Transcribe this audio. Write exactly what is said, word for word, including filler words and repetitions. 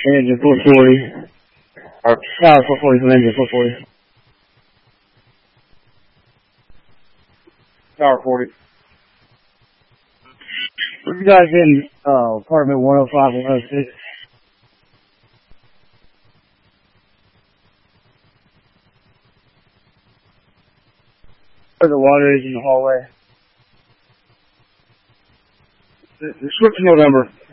Engine four forty. Or, tower four forty from engine four forty. Tower forty. What you guys in, uh, apartment one oh five and one oh six? Where the water is in the hallway. The, the switch November.